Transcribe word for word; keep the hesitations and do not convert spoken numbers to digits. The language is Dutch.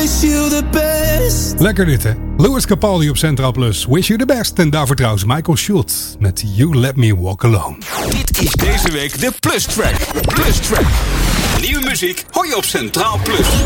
wish you the best. Lekker dit, hè? Louis Capaldi op Centraal Plus. Wish you the best. En daarvoor trouwens Michael Schultz met You Let Me Walk Alone. Dit is deze week de Plus Track. Plus Track. Nieuwe muziek hoor je op Centraal Plus.